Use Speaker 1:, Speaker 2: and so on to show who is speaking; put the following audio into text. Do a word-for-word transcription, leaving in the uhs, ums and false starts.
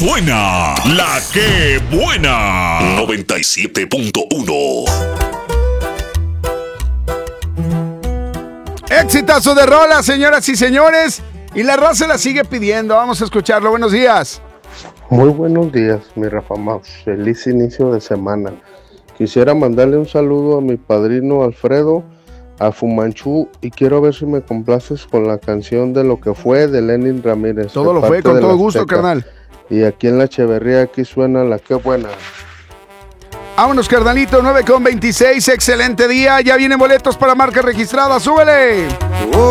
Speaker 1: suena la que buena. noventa y siete punto uno.
Speaker 2: Exitazo de rola, señoras y señores. Y la raza la sigue pidiendo. Vamos a escucharlo. Buenos días.
Speaker 3: Muy buenos días, mi Rafa Maus. Feliz inicio de semana. Quisiera mandarle un saludo a mi padrino Alfredo, a Fumanchu, y quiero ver si me complaces con la canción de Lo que fue de Lenin Ramírez.
Speaker 2: Todo lo fue, con todo gusto, carnal.
Speaker 3: Y aquí en la Echeverría, aquí suena la que buena.
Speaker 2: Vámonos, carnalito, nueve con veintiséis. Excelente día. Ya vienen boletos para marca registrada. ¡Súbele!